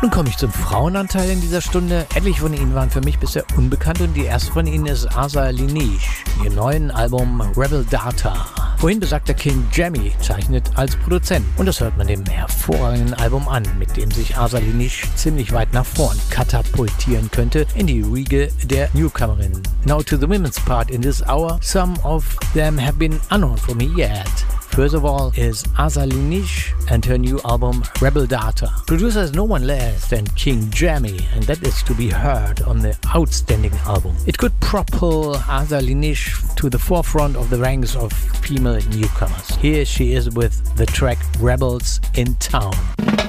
Nun komme ich zum Frauenanteil in dieser Stunde. Etliche von ihnen waren für mich bisher unbekannt und die erste von ihnen ist Asa Linish, ihr neuen Album Rebel Data. Vorhin besagter King Jammy zeichnet als Produzent und das hört man dem hervorragenden Album an, mit dem sich Asa Linish ziemlich weit nach vorn katapultieren könnte in die Riege der Newcomerin. Now to the women's part in this hour, some of them have been unknown for me yet. First of all is Asa Linish and her new album Rebel Data. Producer is no one less than King Jammy, and that is to be heard on the outstanding album. It could propel Asa Linish to the forefront of the ranks of female newcomers. Here she is with the track Rebels in Town.